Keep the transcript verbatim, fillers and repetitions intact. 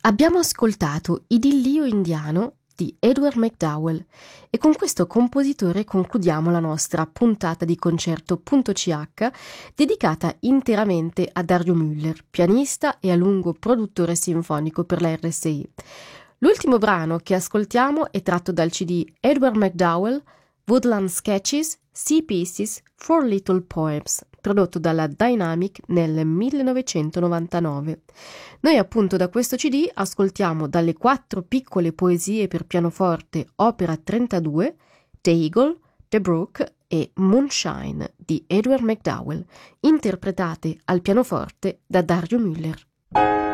Abbiamo ascoltato Idillio indiano di Edward McDowell e con questo compositore concludiamo la nostra puntata di Concerto.ch dedicata interamente a Dario Müller, pianista e a lungo produttore sinfonico per la R S I. L'ultimo brano che ascoltiamo è tratto dal C D Edward McDowell Woodland Sketches, Sea Pieces, Four Little Poems, prodotto dalla Dynamic nel millenovecentonovantanove. Noi appunto da questo C D ascoltiamo dalle quattro piccole poesie per pianoforte opera trentadue, The Eagle, The Brook e Moonshine di Edward McDowell, interpretate al pianoforte da Dario Müller.